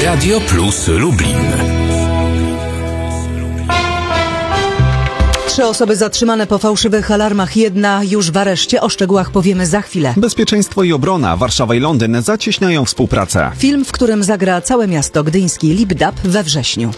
Radio Plus Lublin. 3 osoby zatrzymane po fałszywych alarmach, jedna już w areszcie. O szczegółach powiemy za chwilę. Bezpieczeństwo i obrona. Warszawa i Londyn zacieśniają współpracę. Film, w którym zagra całe miasto gdyński Lipdub we wrześniu.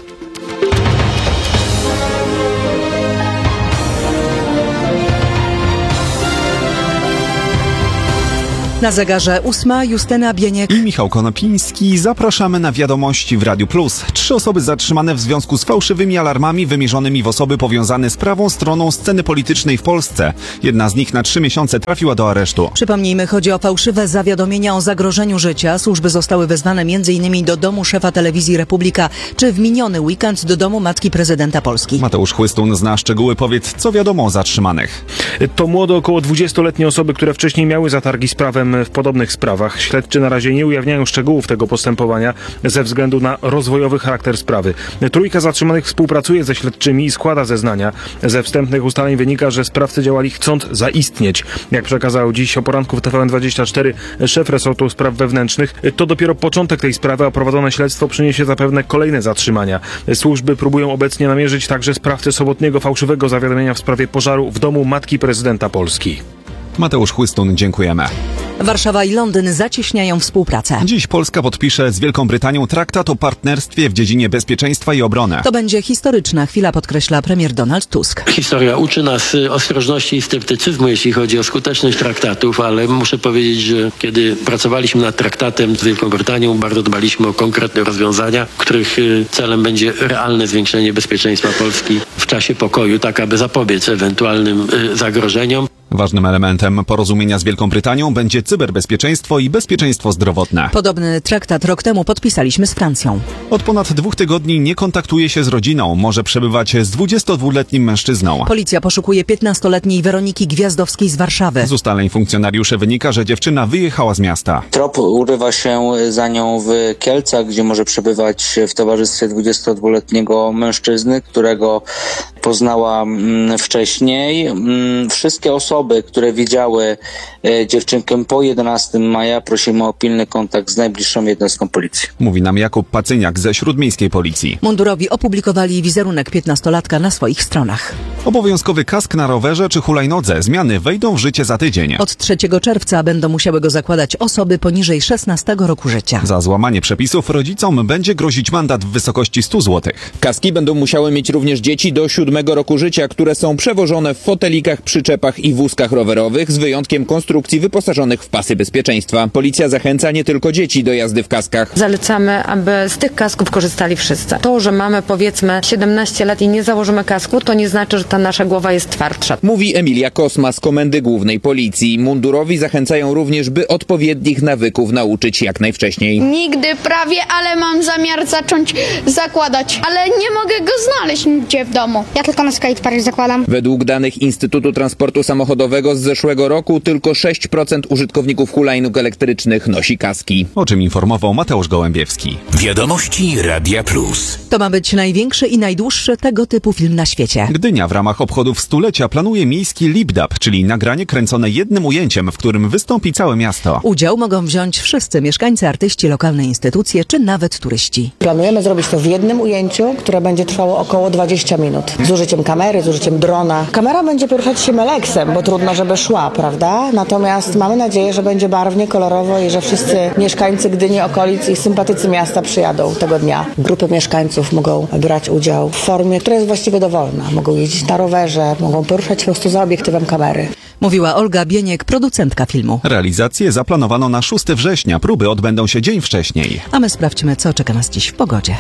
Na zegarze 8, Justyna Bieniek i Michał Konopiński. Zapraszamy na wiadomości w Radiu Plus. 3 osoby zatrzymane w związku z fałszywymi alarmami wymierzonymi w osoby powiązane z prawą stroną sceny politycznej w Polsce. Jedna z nich na 3 miesiące trafiła do aresztu. Przypomnijmy, chodzi o fałszywe zawiadomienia o zagrożeniu życia. Służby zostały wezwane m.in. do domu szefa telewizji Republika, czy w miniony weekend do domu matki prezydenta Polski. Mateusz Chłystun zna szczegóły. Powiedz, co wiadomo o zatrzymanych. To młode, około 20-letnie osoby, które wcześniej miały zatargi z prawem w podobnych sprawach. Śledczy na razie nie ujawniają szczegółów tego postępowania ze względu na rozwojowy charakter sprawy. Trójka zatrzymanych współpracuje ze śledczymi i składa zeznania. Ze wstępnych ustaleń wynika, że sprawcy działali chcąc zaistnieć. Jak przekazał dziś o poranku w TVN24 szef resortu spraw wewnętrznych, to dopiero początek tej sprawy, a prowadzone śledztwo przyniesie zapewne kolejne zatrzymania. Służby próbują obecnie namierzyć także sprawcę sobotniego fałszywego zawiadomienia w sprawie pożaru w domu matki prezydenta Polski. Mateusz Chłystun, dziękujemy. Warszawa i Londyn zacieśniają współpracę. Dziś Polska podpisze z Wielką Brytanią traktat o partnerstwie w dziedzinie bezpieczeństwa i obrony. To będzie historyczna chwila, podkreśla premier Donald Tusk. Historia uczy nas ostrożności i sceptycyzmu, jeśli chodzi o skuteczność traktatów, ale muszę powiedzieć, że kiedy pracowaliśmy nad traktatem z Wielką Brytanią, bardzo dbaliśmy o konkretne rozwiązania, których celem będzie realne zwiększenie bezpieczeństwa Polski w czasie pokoju, tak aby zapobiec ewentualnym zagrożeniom. Ważnym elementem porozumienia z Wielką Brytanią będzie cyberbezpieczeństwo i bezpieczeństwo zdrowotne. Podobny traktat rok temu podpisaliśmy z Francją. Od ponad 2 tygodni nie kontaktuje się z rodziną. Może przebywać z 22-letnim mężczyzną. Policja poszukuje 15-letniej Weroniki Gwiazdowskiej z Warszawy. Z ustaleń funkcjonariuszy wynika, że dziewczyna wyjechała z miasta. Trop urywa się za nią w Kielcach, gdzie może przebywać w towarzystwie 22-letniego mężczyzny, którego poznała wcześniej. Wszystkie osoby, które widziały dziewczynkę po 11 maja, prosimy o pilny kontakt z najbliższą jednostką policji. Mówi nam Jakub Pacyniak ze Śródmiejskiej Policji. Mundurowi opublikowali wizerunek 15-latka na swoich stronach. Obowiązkowy kask na rowerze czy hulajnodze. Zmiany wejdą w życie za tydzień. Od 3 czerwca będą musiały go zakładać osoby poniżej 16 roku życia. Za złamanie przepisów rodzicom będzie grozić mandat w wysokości 100 zł. Kaski będą musiały mieć również dzieci do 7 roku życia, które są przewożone w fotelikach, przyczepach i wózkach rowerowych, z wyjątkiem konstrukcji wyposażonych w pasy bezpieczeństwa. Policja zachęca nie tylko dzieci do jazdy w kaskach. Zalecamy, aby z tych kasków korzystali wszyscy. To, że mamy powiedzmy 17 lat i nie założymy kasku, to nie znaczy, że ta nasza głowa jest twardsza. Mówi Emilia Kosma z Komendy Głównej Policji. Mundurowi zachęcają również, by odpowiednich nawyków nauczyć jak najwcześniej. Nigdy prawie, ale mam zamiar zacząć zakładać. Ale nie mogę go znaleźć nigdzie w domu. Ja tylko na skatepark zakładam. Według danych Instytutu Transportu Samochodowego z zeszłego roku tylko 6% użytkowników hulajnóg elektrycznych nosi kaski. O czym informował Mateusz Gołębiewski. Wiadomości Radia Plus. To ma być największy i najdłuższy tego typu film na świecie. Gdynia w ramach obchodów stulecia planuje miejski Lipdub, czyli nagranie kręcone jednym ujęciem, w którym wystąpi całe miasto. Udział mogą wziąć wszyscy mieszkańcy, artyści, lokalne instytucje czy nawet turyści. Planujemy zrobić to w jednym ujęciu, które będzie trwało około 20 minut. Z użyciem kamery, z użyciem drona. Kamera będzie poruszać się meleksem, bo trudno, żeby szła, prawda? Natomiast mamy nadzieję, że będzie barwnie, kolorowo i że wszyscy mieszkańcy Gdyni, okolic i sympatycy miasta przyjadą tego dnia. Grupy mieszkańców mogą brać udział w formie, która jest właściwie dowolna. Mogą jeździć na rowerze, mogą poruszać się po prostu za obiektywem kamery. Mówiła Olga Bieniek, producentka filmu. Realizację zaplanowano na 6 września. Próby odbędą się dzień wcześniej. A my sprawdźmy, co czeka nas dziś w pogodzie.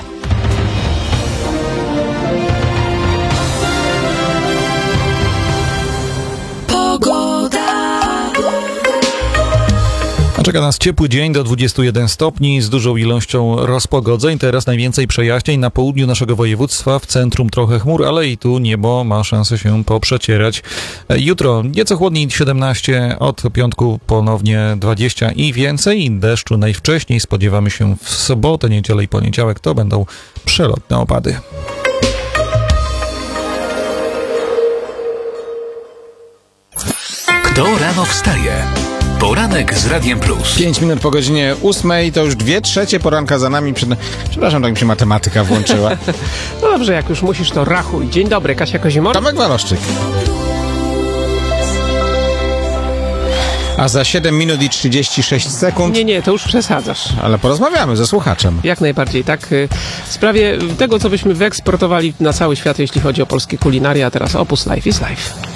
Czeka nas ciepły dzień do 21 stopni z dużą ilością rozpogodzeń. Teraz najwięcej przejaśnień na południu naszego województwa, w centrum trochę chmur, ale i tu niebo ma szansę się poprzecierać. Jutro nieco chłodniej 17, od piątku ponownie 20 i więcej. Deszczu najwcześniej spodziewamy się w sobotę, niedzielę i poniedziałek. To będą przelotne opady. Kto rano wstaje? Poranek z Radiem Plus. 5 minut po godzinie 8, to już 2/3 poranka za nami. Przepraszam, tak mi się matematyka włączyła. No dobrze, jak już musisz, to rachuj. Dzień dobry, Kasia Kozimor. Tomek Waloszczyk. A za 7 minut i 36 sekund... Nie, to już przesadzasz. Ale porozmawiamy ze słuchaczem. Jak najbardziej, tak. W sprawie tego, co byśmy wyeksportowali na cały świat, jeśli chodzi o polskie kulinaria, a teraz Opus Life is Life.